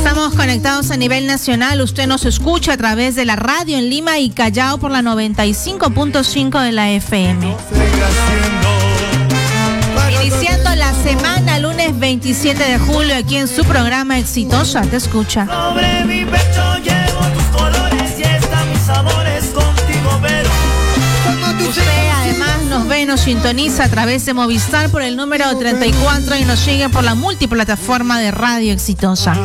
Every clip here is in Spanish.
Estamos conectados a nivel nacional. Usted nos escucha a través de la radio en Lima y Callao por la 95.5 de la FM. Iniciando la semana, lunes 27 de julio, aquí en su programa Exitosa, te escucha. Sobre mi pecho llevo tus colores y están mis sabores contigo, pero usted además nos ve, nos sintoniza a través de Movistar por el número 34 y nos sigue por la multiplataforma de Radio Exitosa.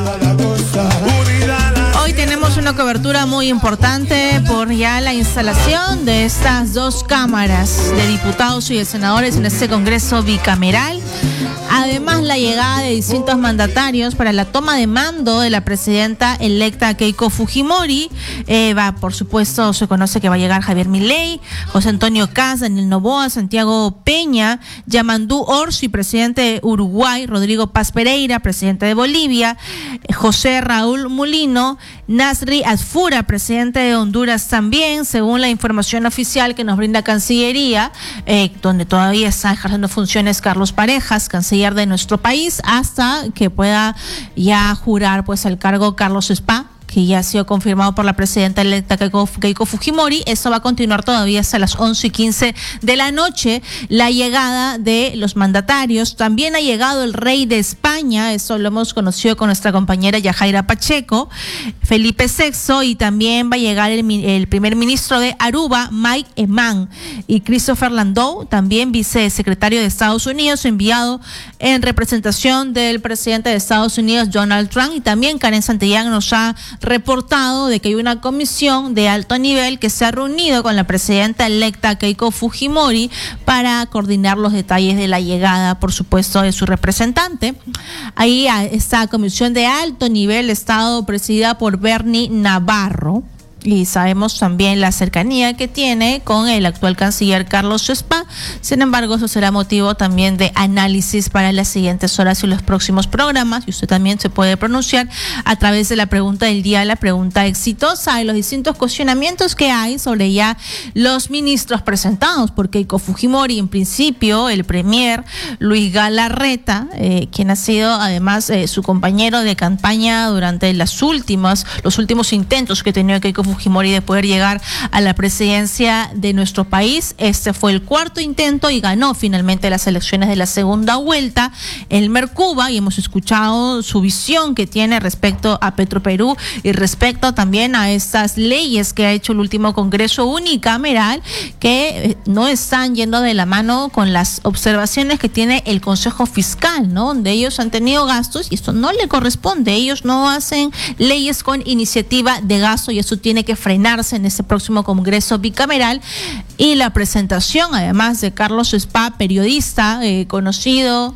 Hoy tenemos una cobertura muy importante por ya la instalación de estas dos cámaras de diputados y de senadores en este Congreso bicameral. Además, la llegada de distintos mandatarios para la toma de mando de la presidenta electa Keiko Fujimori. Por supuesto, se conoce que va a llegar Javier Milei, José Antonio Kast, Daniel Noboa, Santiago Peña, Yamandú Orsi, presidente de Uruguay, Rodrigo Paz Pereira, presidente de Bolivia, José Raúl Mulino, Nasri Asfura, presidente de Honduras también, según la información oficial que nos brinda Cancillería, donde todavía está ejerciendo funciones Carlos Parejas, canciller de nuestro país, hasta que pueda ya jurar pues el cargo Carlos Spa, que ya ha sido confirmado por la presidenta electa Keiko Fujimori. Eso va a continuar todavía hasta las 11:15 de la noche. La llegada de los mandatarios. También ha llegado el rey de España, eso lo hemos conocido con nuestra compañera Yajaira Pacheco, Felipe VI, y también va a llegar el primer ministro de Aruba, Mike Eman, y Christopher Landau, también vicesecretario de Estados Unidos, enviado en representación del presidente de Estados Unidos, Donald Trump, y también Karen Santillán nos ha reportado de que hay una comisión de alto nivel que se ha reunido con la presidenta electa Keiko Fujimori para coordinar los detalles de la llegada, por supuesto, de su representante. Ahí esta comisión de alto nivel ha estado presidida por Bernie Navarro. Y sabemos también la cercanía que tiene con el actual canciller Carlos Spa. Sin embargo, eso será motivo también de análisis para las siguientes horas y los próximos programas. Y usted también se puede pronunciar a través de la pregunta del día, la pregunta exitosa, y los distintos cuestionamientos que hay sobre ya los ministros presentados por Keiko Fujimori. En principio, el premier Luis Galarreta, quien ha sido además su compañero de campaña durante los últimos intentos que ha tenido Keiko Fujimori de poder llegar a la presidencia de nuestro país. Este fue el cuarto intento y ganó finalmente las elecciones de la segunda vuelta. Elmer Cuba, y hemos escuchado su visión que tiene respecto a Petroperú y respecto también a estas leyes que ha hecho el último Congreso unicameral, que no están yendo de la mano con las observaciones que tiene el Consejo Fiscal, ¿no? Donde ellos han tenido gastos y esto no le corresponde. Ellos no hacen leyes con iniciativa de gasto y eso tiene que frenarse en este próximo Congreso bicameral. Y la presentación, además de Carlos Spa, periodista conocido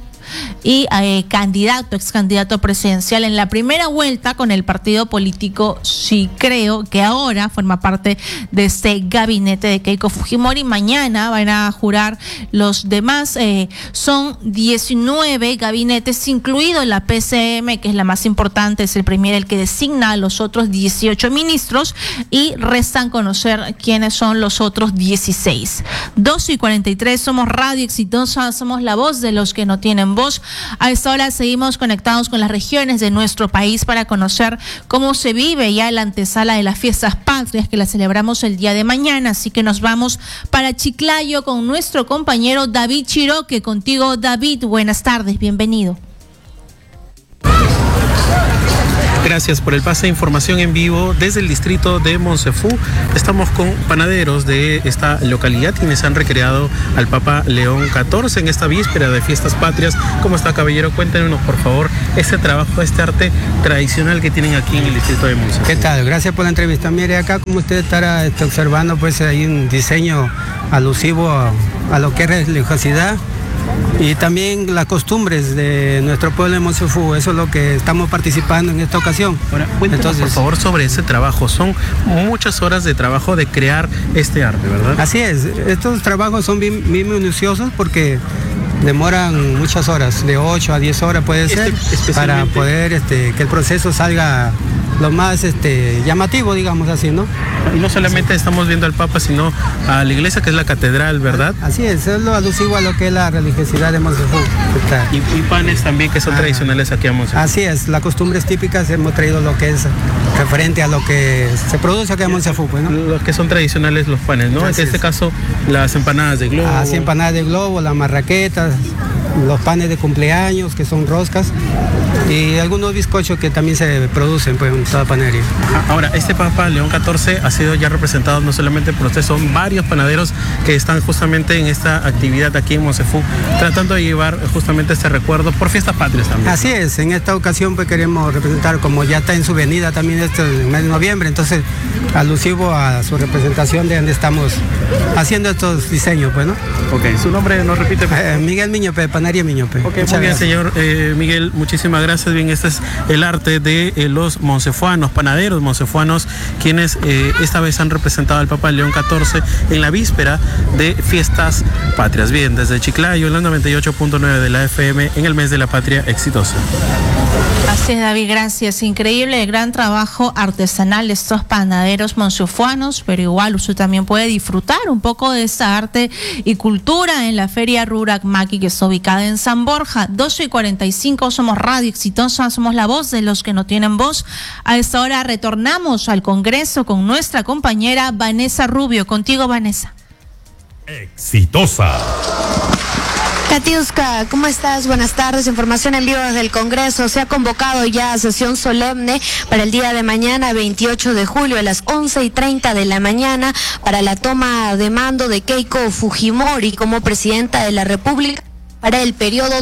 y ex candidato presidencial en la primera vuelta con el partido político Sí Creo, que ahora forma parte de este gabinete de Keiko Fujimori. Mañana van a jurar los demás, son 19 gabinetes, incluido la PCM, que es la más importante, es el premier el que designa a los otros 18 ministros, y restan conocer quiénes son los otros 16. 12:43, somos Radio Exitosa, somos la voz de los que no tienen voz. A esta hora seguimos conectados con las regiones de nuestro país para conocer cómo se vive ya la antesala de las fiestas patrias que las celebramos el día de mañana. Así que nos vamos para Chiclayo con nuestro compañero David Chiroque. Contigo, David, buenas tardes, bienvenido. Gracias por el pase de información en vivo desde el distrito de Monsefú. Estamos con panaderos de esta localidad quienes han recreado al Papa León XIV en esta víspera de fiestas patrias. ¿Cómo está, caballero? Cuéntenos, por favor, este trabajo, este arte tradicional que tienen aquí en el distrito de Monsefú. ¿Qué tal? Gracias por la entrevista. Mire, acá como usted estará observando, pues hay un diseño alusivo a lo que es religiosidad y también las costumbres de nuestro pueblo de Monsefú. Eso es lo que estamos participando en esta ocasión. Ahora, cuéntenos, por favor, sobre ese trabajo. Son muchas horas de trabajo de crear este arte, ¿verdad? Así es. Estos trabajos son bien minuciosos porque demoran muchas horas, de 8 a 10 horas puede ser, para poder que el proceso salga lo más llamativo, digamos así, ¿no? Y no solamente estamos viendo al Papa, sino a la iglesia que es la catedral, ¿verdad? Así es lo alusivo a lo que es la religiosidad de Monsefú. Y panes también que son tradicionales aquí a Monsefú. Así es, las costumbres típicas hemos traído lo que es referente a lo que se produce aquí a Monsefú, pues, ¿no? Los que son tradicionales, los panes, ¿no? Así en este es. caso, las empanadas de globo. Así, empanadas de globo, las marraquetas, los panes de cumpleaños, que son roscas, y algunos bizcochos que también se producen, pues, en toda panadería. Ahora, este Papa León XIV ha sido ya representado no solamente por usted, son varios panaderos que están justamente en esta actividad aquí en Monsefú, tratando de llevar justamente este recuerdo por fiestas patrias también. Así es, en esta ocasión pues queremos representar, como ya está en su venida también el mes de noviembre, entonces alusivo a su representación de donde estamos haciendo estos diseños, pues, ¿no? Ok, su nombre no repite. Miguel Miñope, Panadería Miñope. Ok, muy bien, señor Miguel, muchísimas gracias. Bien, este es el arte de los monsefuanos, panaderos monsefuanos, quienes esta vez han representado al Papa León XIV en la víspera de fiestas patrias. Bien, desde Chiclayo, en la 98.9 de la FM, en el mes de la patria exitosa. Así es, David, gracias. Increíble el gran trabajo artesanal de estos panaderos monsefuanos, pero igual usted también puede disfrutar un poco de esta arte y cultura en la Feria Rurak Maqui, que está ubicada en San Borja. 12:45, somos Radio Exitosa, somos la voz de los que no tienen voz. A esta hora retornamos al Congreso con nuestra compañera Vanessa Rubio. Contigo, Vanessa. Exitosa. Katiuska, ¿cómo estás? Buenas tardes. Información en vivo desde el Congreso. Se ha convocado ya a sesión solemne para el día de mañana, 28 de julio, a las 11:30 de la mañana, para la toma de mando de Keiko Fujimori como presidenta de la República para el periodo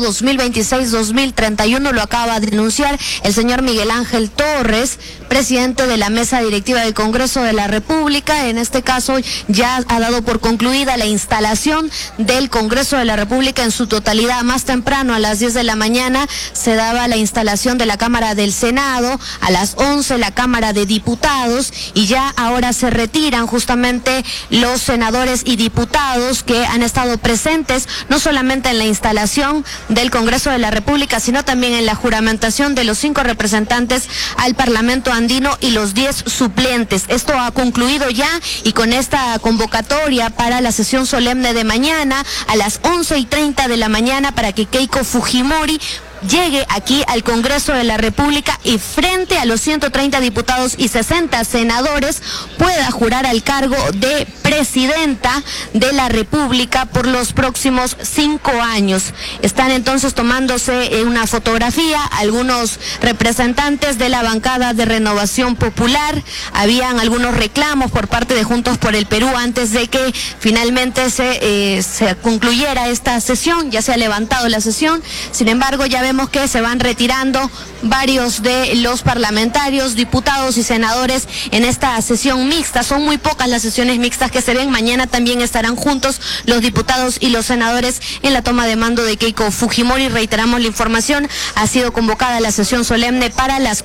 2026-2031, lo acaba de denunciar el señor Miguel Ángel Torres, presidente de la mesa directiva del Congreso de la República. En este caso ya ha dado por concluida la instalación del Congreso de la República en su totalidad. Más temprano, a las 10 de la mañana, se daba la instalación de la Cámara del Senado, a las 11 la Cámara de Diputados, y ya ahora se retiran justamente los senadores y diputados que han estado presentes, no solamente en la instalación del Congreso de la República, sino también en la juramentación de los 5 representantes al Parlamento andino y los 10 suplentes. Esto ha concluido ya, y con esta convocatoria para la sesión solemne de mañana a las 11:30 de la mañana, para que Keiko Fujimori llegue aquí al Congreso de la República y frente a los 130 diputados y 60 senadores pueda jurar al cargo de presidenta de la República por los próximos 5 años. Están entonces tomándose una fotografía algunos representantes de la bancada de Renovación Popular. Habían algunos reclamos por parte de Juntos por el Perú antes de que finalmente se concluyera esta sesión. Ya se ha levantado la sesión, sin embargo ya vemos que se van retirando varios de los parlamentarios, diputados y senadores en esta sesión mixta. Son muy pocas las sesiones mixtas que se ven. Mañana también estarán juntos los diputados y los senadores en la toma de mando de Keiko Fujimori. Reiteramos la información, ha sido convocada la sesión solemne para las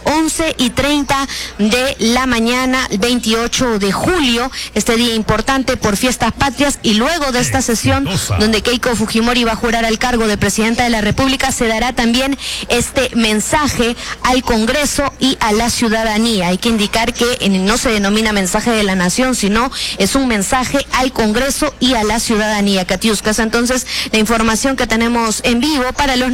11:30 de la mañana, 28 de julio, este día importante por fiestas patrias, y luego de esta sesión donde Keiko Fujimori va a jurar al cargo de presidenta de la República, se dará también este mensaje al Congreso y a la ciudadanía. Hay que indicar que no se denomina mensaje de la nación, sino es un mensaje al Congreso y a la ciudadanía. Katiuskas, entonces, la información que tenemos en vivo para los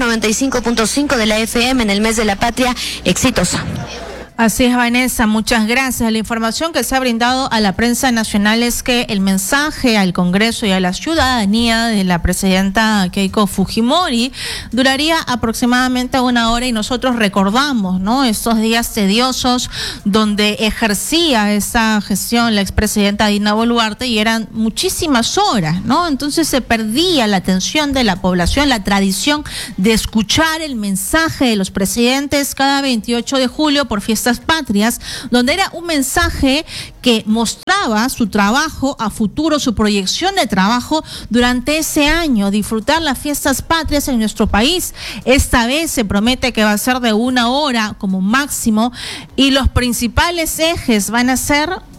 95.5 de la FM en el mes de la patria exitosa. Así es, Vanessa, muchas gracias. La información que se ha brindado a la prensa nacional es que el mensaje al Congreso y a la ciudadanía de la presidenta Keiko Fujimori duraría aproximadamente 1 hora, y nosotros recordamos, ¿no?, estos días tediosos donde ejercía esa gestión la expresidenta Dina Boluarte, y eran muchísimas horas, ¿no? Entonces se perdía la atención de la población, la tradición de escuchar el mensaje de los presidentes cada 28 de julio por fiestas patrias, donde era un mensaje que mostraba su trabajo a futuro, su proyección de trabajo durante ese año, disfrutar las fiestas patrias en nuestro país. Esta vez se promete que va a ser de 1 hora como máximo, y los principales ejes van a ser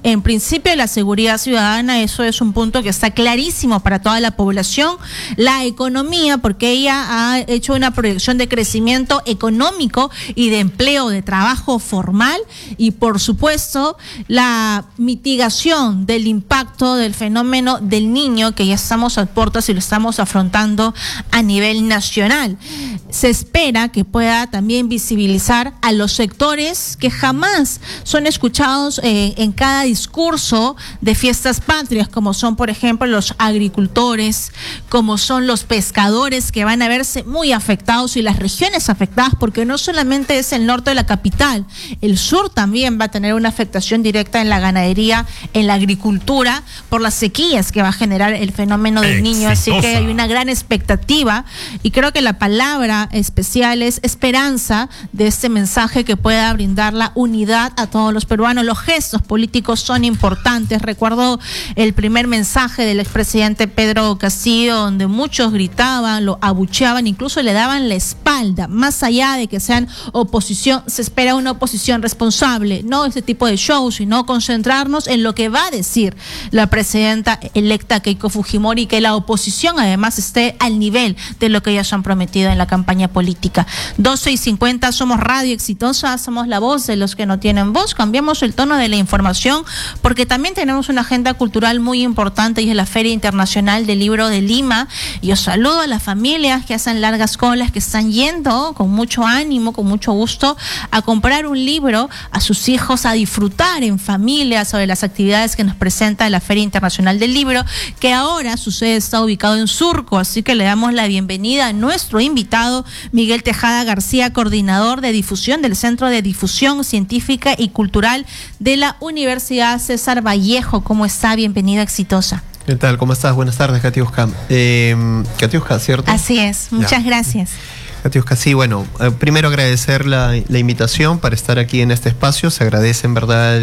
En principio, la seguridad ciudadana, eso es un punto que está clarísimo para toda la población. La economía, porque ella ha hecho una proyección de crecimiento económico y de empleo, de trabajo formal, y por supuesto la mitigación del impacto del fenómeno del niño, que ya estamos a puertas y lo estamos afrontando a nivel nacional. Se espera que pueda también visibilizar a los sectores que jamás son escuchados en cada discurso de fiestas patrias, como son, por ejemplo, los agricultores, como son los pescadores, que van a verse muy afectados, y las regiones afectadas, porque no solamente es el norte de la capital, el sur también va a tener una afectación directa en la ganadería, en la agricultura, por las sequías que va a generar el fenómeno del niño. Así que hay una gran expectativa, y creo que la palabra especial es esperanza de este mensaje que pueda brindar la unidad a todos los peruanos. Los gestos políticos son importantes. Recuerdo el primer mensaje del expresidente Pedro Castillo, donde muchos gritaban, lo abucheaban, incluso le daban la espalda. Más allá de que sean oposición, se espera una oposición responsable, no este tipo de shows, sino concentrarnos en lo que va a decir la presidenta electa Keiko Fujimori, que la oposición además esté al nivel de lo que ellas han prometido en la campaña política. 12:50, somos Radio Exitosa, somos la voz de los que no tienen voz. Cambiamos el tono de la información porque también tenemos una agenda cultural muy importante, y es la Feria Internacional del Libro de Lima. Y os saludo a las familias que hacen largas colas, que están yendo con mucho ánimo, con mucho gusto, a comprar un libro a sus hijos, a disfrutar en familia sobre las actividades que nos presenta la Feria Internacional del Libro, que ahora su sede está ubicado en Surco. Así que le damos la bienvenida a nuestro invitado, Miguel Tejada García, coordinador de difusión del Centro de Difusión Científica y Cultural de la Universidad César Vallejo. ¿Cómo está? Bienvenido a Exitosa. ¿Qué tal? ¿Cómo estás? Buenas tardes, Katiuska. Katiuska, ¿cierto? Así es. Muchas gracias. Katiuska, sí, bueno, primero agradecer la invitación para estar aquí en este espacio. Se agradece en verdad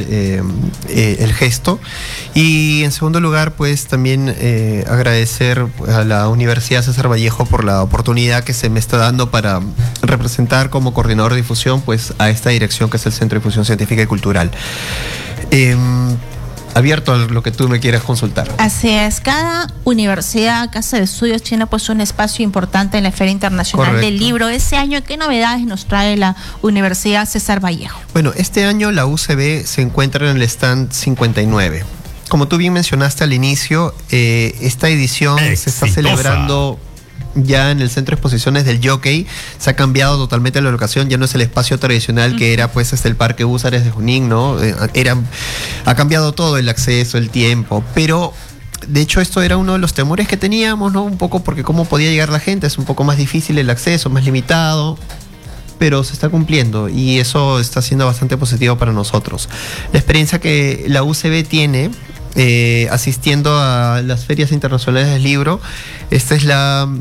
el gesto. Y en segundo lugar, pues también agradecer a la Universidad César Vallejo por la oportunidad que se me está dando para representar como coordinador de difusión, pues, a esta dirección que es el Centro de Difusión Científica y Cultural. Abierto a lo que tú me quieras consultar. Así es, cada universidad, casa de estudios tiene pues un espacio importante en la Feria Internacional del Libro. Ese año, ¿qué novedades nos trae la Universidad César Vallejo? Bueno, este año la UCB se encuentra en el stand 59. Como tú bien mencionaste al inicio, esta edición se está celebrando ya en el Centro de Exposiciones del Jockey. Se ha cambiado totalmente la locación, ya no es el espacio tradicional que era pues el Parque Húsares de Junín, ¿no? Ha cambiado todo, el acceso, el tiempo, pero de hecho esto era uno de los temores que teníamos, ¿no? Un poco porque cómo podía llegar la gente, es un poco más difícil el acceso, más limitado, pero se está cumpliendo y eso está siendo bastante positivo para nosotros. La experiencia que la UCB tiene asistiendo a las ferias internacionales del libro, esta es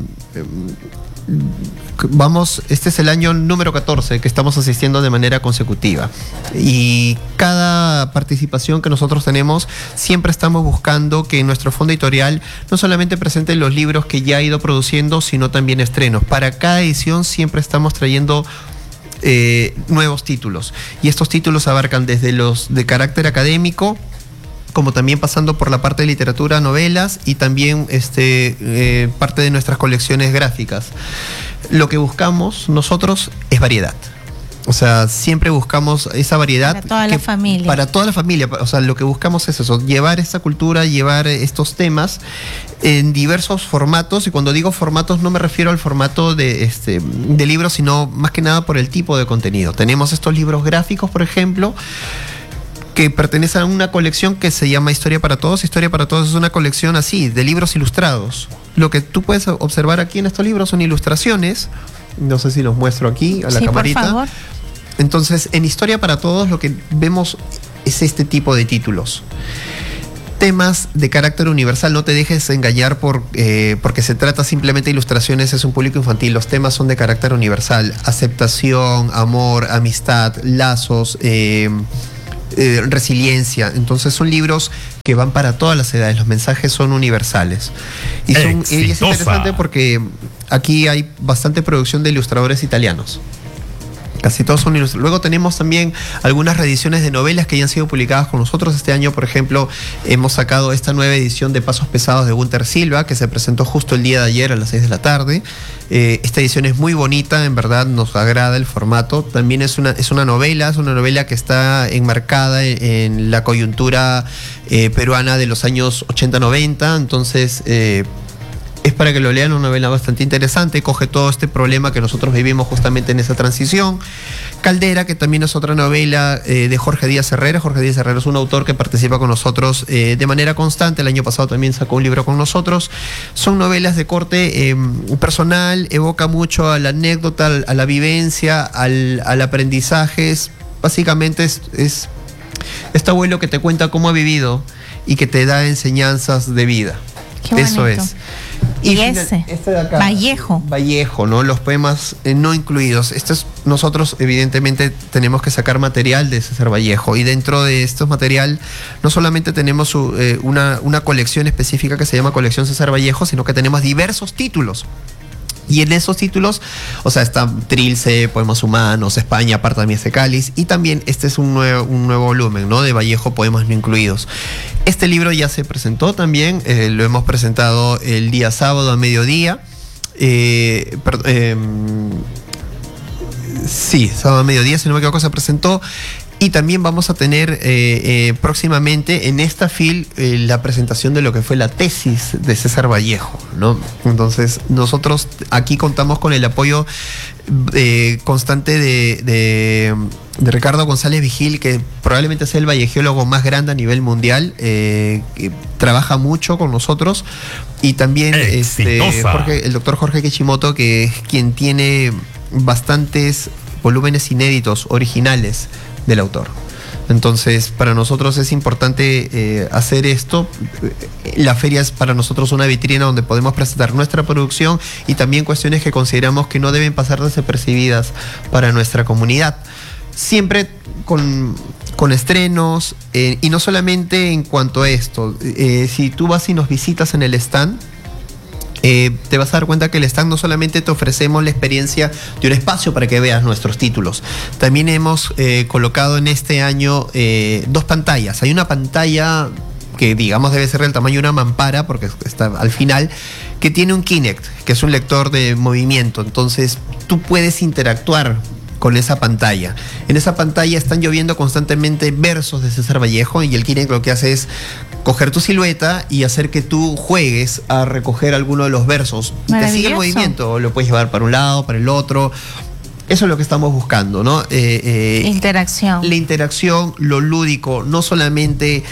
este es el año número 14 que estamos asistiendo de manera consecutiva, y cada participación que nosotros tenemos siempre estamos buscando que nuestro fondo editorial no solamente presente los libros que ya ha ido produciendo, sino también estrenos. Para cada edición siempre estamos trayendo nuevos títulos, y estos títulos abarcan desde los de carácter académico, como también pasando por la parte de literatura, novelas, y también parte de nuestras colecciones gráficas. Lo que buscamos nosotros es variedad. O sea, siempre buscamos esa variedad. Para toda la familia. Para toda la familia. O sea, lo que buscamos es eso, llevar esta cultura, llevar estos temas en diversos formatos. Y cuando digo formatos no me refiero al formato de libros, sino más que nada por el tipo de contenido. Tenemos estos libros gráficos, por ejemplo, que pertenecen a una colección que se llama Historia para Todos. Historia para Todos es una colección así, de libros ilustrados. Lo que tú puedes observar aquí en estos libros son ilustraciones. No sé si los muestro aquí a la camarita. Por favor. Entonces, en Historia para Todos lo que vemos es este tipo de títulos. Temas de carácter universal, no te dejes engañar porque se trata simplemente de ilustraciones, es un público infantil. Los temas son de carácter universal: aceptación, amor, amistad, lazos, resiliencia. Entonces son libros que van para todas las edades, los mensajes son universales. Y es interesante porque aquí hay bastante producción de ilustradores italianos Casi todos son ilustrados. Luego tenemos también algunas reediciones de novelas que ya han sido publicadas con nosotros. Este año, por ejemplo, hemos sacado esta nueva edición de Pasos Pesados de Gunter Silva, que se presentó justo el día de ayer a las 6 de la tarde. Esta edición es muy bonita, en verdad nos agrada el formato. También es una novela que está enmarcada en la coyuntura peruana de los años 80-90. Entonces, es para que lo lean, una novela bastante interesante, coge todo este problema que nosotros vivimos justamente en esa transición. Caldera, que también es otra novela de Jorge Díaz Herrera. Jorge Díaz Herrera es un autor que participa con nosotros de manera constante. El año pasado también sacó un libro con nosotros. Son novelas de corte personal, evoca mucho a la anécdota, a la vivencia, al aprendizaje. Básicamente es este abuelo que te cuenta cómo ha vivido y que te da enseñanzas de vida. Qué Eso bonito. es. Y ese, este de acá, Vallejo. Vallejo, ¿no? Los poemas no incluidos. Nosotros, evidentemente, tenemos que sacar material de César Vallejo. Y dentro de estos material, no solamente tenemos una colección específica que se llama Colección César Vallejo, sino que tenemos diversos títulos. Y en esos títulos, o sea, está Trilce, Poemas Humanos, España, Aparta de mí este cáliz, y también este es un nuevo volumen, ¿no? De Vallejo, Poemas no incluidos. Este libro ya se presentó también, lo hemos presentado el día sábado a mediodía. Sí, sábado a mediodía, si no me equivoco, se presentó. Y también vamos a tener próximamente en esta FIL la presentación de lo que fue la tesis de César Vallejo, ¿no? Entonces, nosotros aquí contamos con el apoyo constante de Ricardo González Vigil, que probablemente sea el vallejeólogo más grande a nivel mundial, que trabaja mucho con nosotros. Y también el doctor Jorge Kishimoto, que es quien tiene bastantes volúmenes inéditos, originales, del autor. Entonces, para nosotros es importante hacer esto. La feria es para nosotros una vitrina donde podemos presentar nuestra producción y también cuestiones que consideramos que no deben pasar desapercibidas para nuestra comunidad. Siempre con estrenos, y no solamente en cuanto a esto. Si tú vas y nos visitas en el stand, te vas a dar cuenta que el stand no solamente te ofrecemos la experiencia de un espacio para que veas nuestros títulos, también hemos colocado en este año 2 pantallas. Hay una pantalla que digamos debe ser del tamaño de una mampara, porque está al final, que tiene un Kinect, que es un lector de movimiento. Entonces tú puedes interactuar con esa pantalla. En esa pantalla están lloviendo constantemente versos de César Vallejo, y el Kinect lo que hace es coger tu silueta y hacer que tú juegues a recoger alguno de los versos. Y te sigue el movimiento, lo puedes llevar para un lado, para el otro. Eso es lo que estamos buscando, ¿no? Interacción. La interacción, lo lúdico, no solamente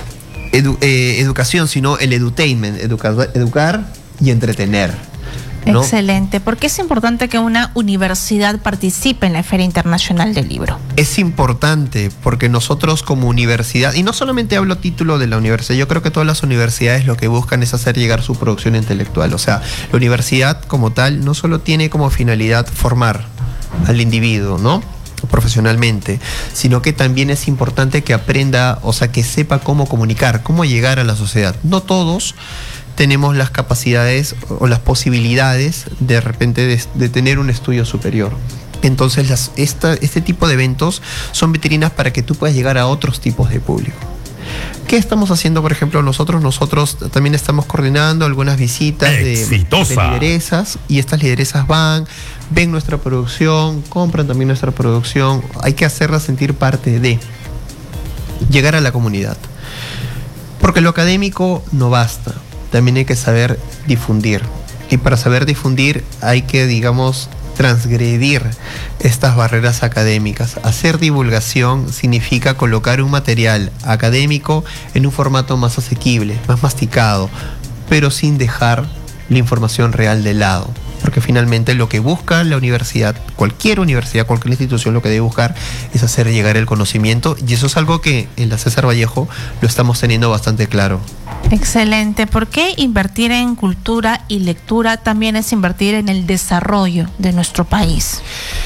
educación, sino el edutainment, educar y entretener, ¿no? Excelente. ¿Por qué es importante que una universidad participe en la Feria Internacional del Libro? Es importante porque nosotros como universidad, y no solamente hablo a título de la universidad, yo creo que todas las universidades lo que buscan es hacer llegar su producción intelectual. O sea, la universidad como tal no solo tiene como finalidad formar al individuo, ¿no?, profesionalmente, sino que también es importante que aprenda, o sea, que sepa cómo comunicar, cómo llegar a la sociedad. No todos tenemos las capacidades o las posibilidades de repente de tener un estudio superior. Entonces este tipo de eventos son vitrinas para que tú puedas llegar a otros tipos de público. ¿Qué estamos haciendo, por ejemplo, nosotros? Nosotros también estamos coordinando algunas visitas de lideresas, y estas lideresas ven nuestra producción, compran también nuestra producción. Hay que hacerlas sentir parte de llegar a la comunidad. Porque lo académico no basta. También hay que saber difundir. Y para saber difundir hay que, digamos, transgredir estas barreras académicas. Hacer divulgación significa colocar un material académico en un formato más asequible, más masticado, pero sin dejar la información real de lado. Porque finalmente lo que busca la universidad, cualquier institución, lo que debe buscar es hacer llegar el conocimiento, y eso es algo que en la César Vallejo lo estamos teniendo bastante claro. Excelente. ¿Por qué invertir en cultura y lectura también es invertir en el desarrollo de nuestro país?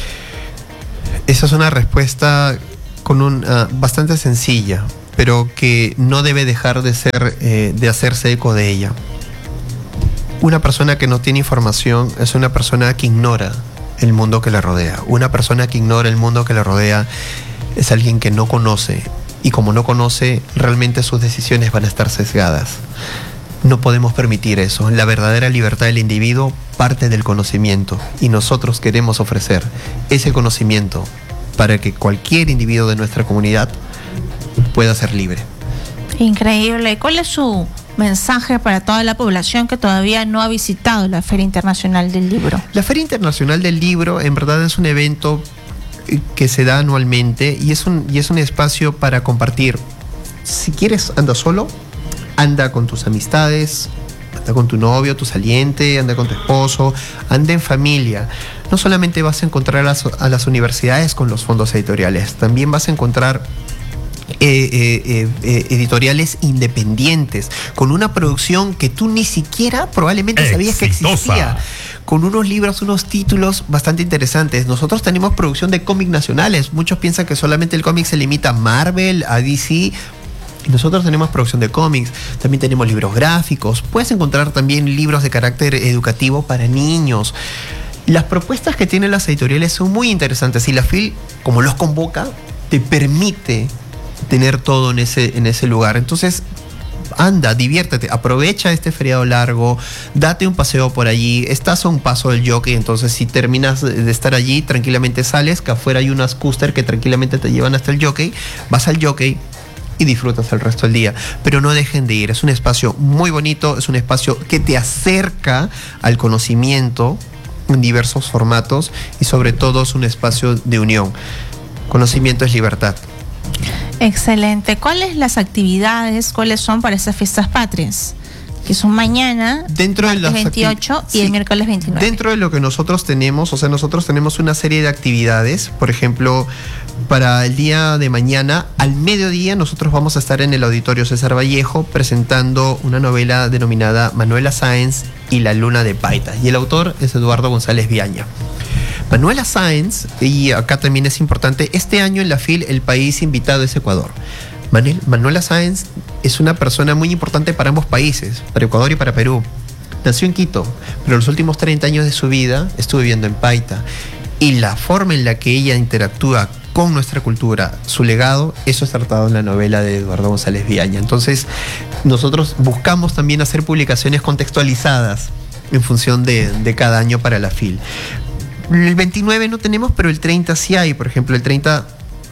Esa es una respuesta bastante sencilla, pero que no debe dejar de hacerse eco de ella. Una persona que no tiene información es una persona que ignora el mundo que le rodea. Una persona que ignora el mundo que le rodea es alguien que no conoce, y como no conoce, realmente sus decisiones van a estar sesgadas. No podemos permitir eso. La verdadera libertad del individuo parte del conocimiento, y nosotros queremos ofrecer ese conocimiento para que cualquier individuo de nuestra comunidad pueda ser libre. Increíble. ¿Cuál es su mensaje para toda la población que todavía no ha visitado la Feria Internacional del Libro? La Feria Internacional del Libro en verdad es un evento que se da anualmente y es un espacio para compartir. Si quieres, anda solo, anda con tus amistades, anda con tu novio, tu saliente, anda con tu esposo, anda en familia. No solamente vas a encontrar a las universidades con los fondos editoriales, también vas a encontrar editoriales independientes con una producción que tú ni siquiera probablemente sabías que existía, con unos libros, unos títulos bastante interesantes. Nosotros tenemos producción de cómics nacionales. Muchos piensan que solamente el cómic se limita a Marvel, a DC. Y nosotros tenemos producción de cómics, también tenemos libros gráficos. Puedes encontrar también libros de carácter educativo para niños. Las propuestas que tienen las editoriales son muy interesantes, y la FIL, como los convoca, te permite tener todo en ese lugar. Entonces, anda, diviértete, aprovecha este feriado largo, date un paseo por allí. Estás a un paso del Jockey, entonces si terminas de estar allí, tranquilamente sales, que afuera hay unas coaster que tranquilamente te llevan hasta el Jockey, vas al Jockey y disfrutas el resto del día. Pero no dejen de ir, es un espacio muy bonito, es un espacio que te acerca al conocimiento en diversos formatos, y sobre todo es un espacio de unión. Conocimiento es libertad. Excelente. ¿Cuáles las actividades, cuáles son para esas fiestas patrias? Que son mañana, dentro de las 28 y el miércoles 29. Dentro de lo que nosotros tenemos, o sea, nosotros tenemos una serie de actividades. Por ejemplo, para el día de mañana, al mediodía, nosotros vamos a estar en el Auditorio César Vallejo presentando una novela denominada Manuela Sáenz y la Luna de Paita. Y el autor es Eduardo González Viaña. Manuela Sáenz, y acá también es importante, este año en la FIL el país invitado es Ecuador. Manuela Sáenz es una persona muy importante para ambos países, para Ecuador y para Perú. Nació en Quito, pero los últimos 30 años de su vida estuvo viviendo en Paita. Y la forma en la que ella interactúa con nuestra cultura, su legado, eso es tratado en la novela de Eduardo González Viaña. Entonces, nosotros buscamos también hacer publicaciones contextualizadas en función de cada año para la FIL. El 29 no tenemos, pero el 30 sí hay. Por ejemplo, el 30,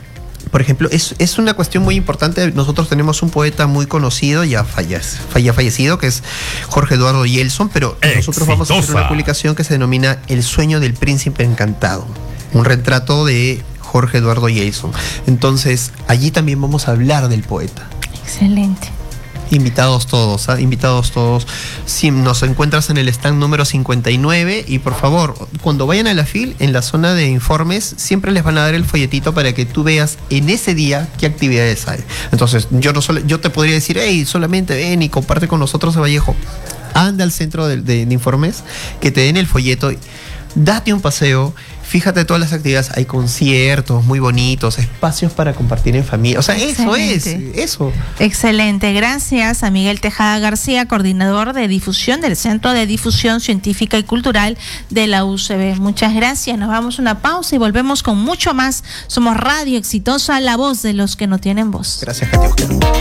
por ejemplo, es una cuestión muy importante. Nosotros tenemos un poeta muy conocido, ya fallecido, que es Jorge Eduardo Yeltsin, pero nosotros vamos a hacer una publicación que se denomina El sueño del príncipe encantado, un retrato de Jorge Eduardo Yeltsin. Entonces, allí también vamos a hablar del poeta. Excelente. Invitados todos, ¿eh? Invitados todos. Si nos encuentras en el stand número 59, y por favor, cuando vayan a la FIL, en la zona de informes, siempre les van a dar el folletito para que tú veas en ese día qué actividades hay. Entonces, yo te podría decir, hey, solamente ven y comparte con nosotros a Vallejo. Anda al centro de informes, que te den el folleto, date un paseo. Fíjate todas las actividades, hay conciertos muy bonitos, espacios para compartir en familia. O sea, eso. Excelente. Gracias a Miguel Tejada García, coordinador de difusión del Centro de Difusión Científica y Cultural de la UCB. Muchas gracias. Nos vamos a una pausa y volvemos con mucho más. Somos Radio Exitosa, la voz de los que no tienen voz. Gracias, Katia.